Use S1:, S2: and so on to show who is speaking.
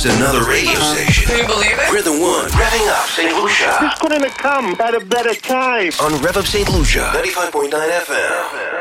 S1: another radio station.
S2: Can you believe it?
S1: We're the one revving up St. Lucia.
S3: This couldn't have come at a better time.
S1: On Rev Up St. Lucia, 95.9 FM.